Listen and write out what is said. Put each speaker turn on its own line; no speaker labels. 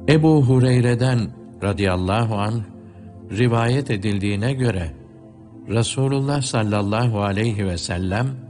Ebu Hureyre'den radıyallahu anh rivayet edildiğine göre Resulullah sallallahu aleyhi ve sellem